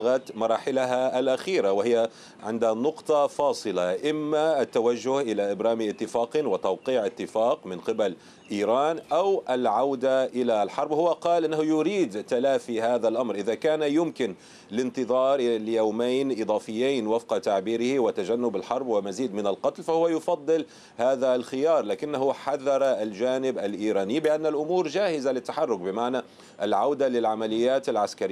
مراحلها الأخيرة، وهي عند نقطة فاصلة، إما التوجه إلى إبرام اتفاق وتوقيع اتفاق من قبل إيران أو العودة إلى الحرب. هو قال أنه يريد تلافي هذا الأمر إذا كان يمكن الانتظار ليومين إضافيين وفق تعبيره وتجنب الحرب ومزيد من القتل، فهو يفضل هذا الخيار. لكنه حذر الجانب الإيراني بأن الأمور جاهزة للتحرك، بمعنى العودة للعمليات العسكرية